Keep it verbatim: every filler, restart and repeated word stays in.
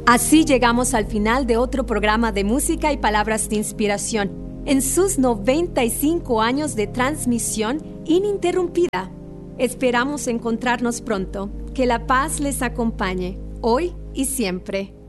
Así llegamos al final de otro programa de música y palabras de inspiración en sus noventa y cinco años de transmisión ininterrumpida. Esperamos encontrarnos pronto. Que la paz les acompañe, hoy y siempre.